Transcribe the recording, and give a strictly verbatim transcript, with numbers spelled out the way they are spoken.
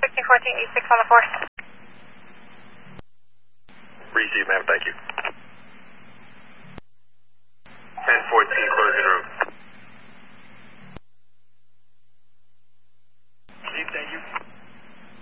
fifteen fourteen, eight six on the four. Receive, ma'am. Thank you.